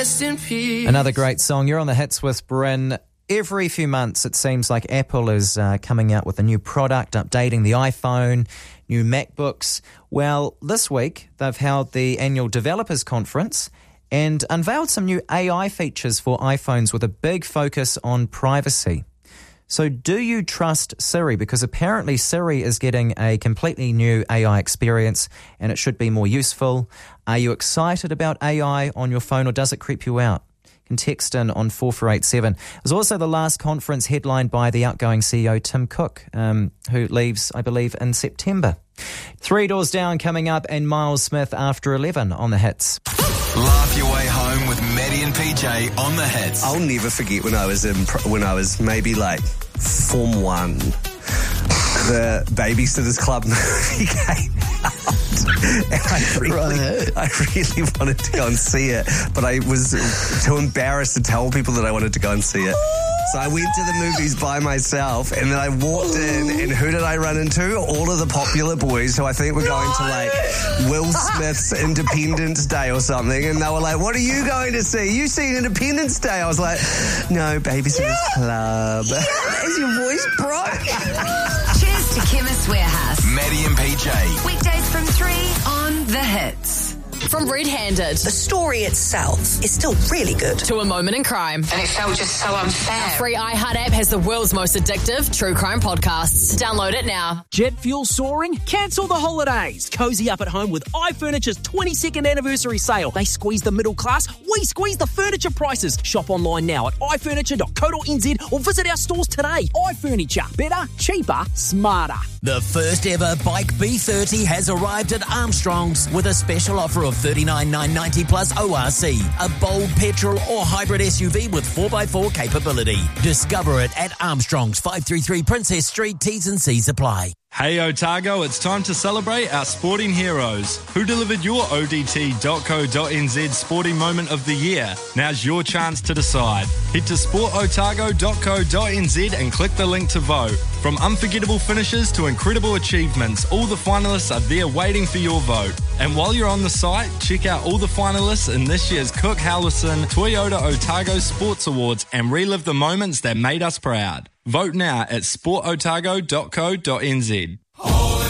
rest in peace. Another great song. You're on the hits with Bryn. Every few months, it seems like Apple is coming out with a new product, updating the iPhone, new MacBooks. Well, this week, they've held the annual Developers Conference and unveiled some new AI features for iPhones with a big focus on privacy. So do you trust Siri? Because apparently Siri is getting a completely new AI experience and it should be more useful. Are you excited about AI on your phone or does it creep you out? Can text in on 4487. It was also the last conference headlined by the outgoing CEO Tim Cook, who leaves, I believe, in September. Three Doors Down coming up and Miles Smith after 11 on the hits. Laugh your way home with Maddie and PJ on the hits. I'll never forget when I was maybe like Form 1. The Babysitters Club movie came out. And I really wanted to go and see it, but I was too embarrassed to tell people that I wanted to go and see it. So I went to the movies by myself, and then I walked in, and who did I run into? All of the popular boys who I think were going to like Will Smith's Independence Day or something, and they were like, "What are you going to see? You seen Independence Day?" I was like, "No, Babysitter's Club." Is your voice broke? Cheers to Chemist Warehouse. Maddie and PJ. Weekdays from 3 on The Hits. From Red Handed The story itself is still really good. to A Moment in Crime. And it felt just so unfair. Our free iHeart app has the world's most addictive true crime podcasts. Download it now. Jet fuel soaring? Cancel the holidays. Cozy up at home with iFurniture's 22nd anniversary sale. They squeeze the middle class, we squeeze the furniture prices. Shop online now at ifurniture.co.nz or visit our stores today. iFurniture. Better, cheaper, smarter. The first ever Bike B30 has arrived at Armstrong's with a special offer of $39,990 plus ORC, a bold petrol or hybrid SUV with 4x4 capability. Discover it at Armstrong's, 533 Princess Street. T's and C's apply. Hey Otago, it's time to celebrate our sporting heroes. Who delivered your ODT.co.nz sporting moment of the year? Now's your chance to decide. Head to sportotago.co.nz and click the link to vote. From unforgettable finishes to incredible achievements, all the finalists are there waiting for your vote. And while you're on the site, check out all the finalists in this year's Cook Howlison Toyota Otago Sports Awards and relive the moments that made us proud. Vote now at sportotago.co.nz.